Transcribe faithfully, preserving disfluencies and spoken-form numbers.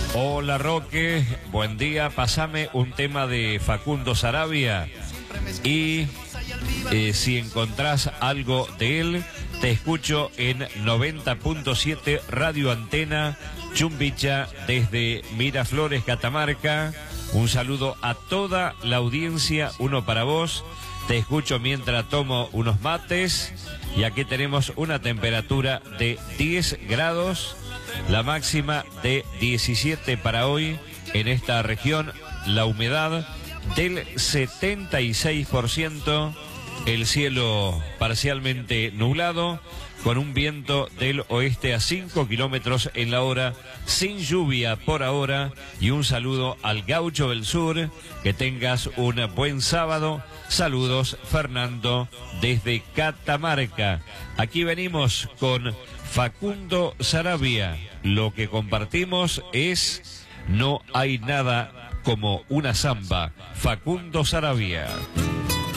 Hola Roque, buen día, pasame un tema de Facundo Saravia y eh, si encontrás algo de él, te escucho en noventa punto siete Radio Antena Chumbicha desde Miraflores, Catamarca. Un saludo a toda la audiencia, uno para vos. Te escucho mientras tomo unos mates y aquí tenemos una temperatura de diez grados, la máxima de diecisiete para hoy en esta región, la humedad del setenta y seis por ciento, el cielo parcialmente nublado, con un viento del oeste a cinco kilómetros en la hora, sin lluvia por ahora, y un saludo al Gaucho del Sur, que tengas un buen sábado. Saludos, Fernando, desde Catamarca. Aquí venimos con Facundo Saravia. Lo que compartimos es No hay nada como una samba. Facundo Saravia.